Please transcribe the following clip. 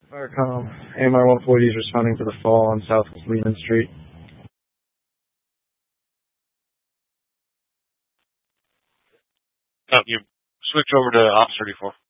Firecom, AMR 140 is responding to the fall on South Lehman Street. You switch over to Ops 34.